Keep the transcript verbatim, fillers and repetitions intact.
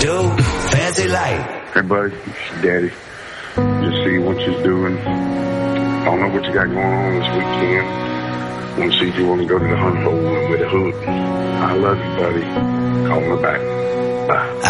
do, fancy life. Hey, buddy, it's Daddy. Just see what you're doing. I don't know what you got going on this weekend. I want to see if you want to go to the hunt bowl with a hook. I love you, buddy. Call me back. Bye.